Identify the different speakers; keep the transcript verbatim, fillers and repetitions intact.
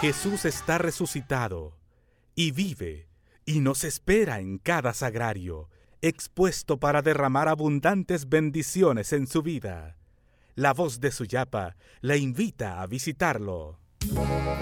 Speaker 1: Jesús está resucitado y vive y nos espera en cada sagrario, expuesto para derramar abundantes bendiciones en su vida. La voz de Suyapa la invita a visitarlo.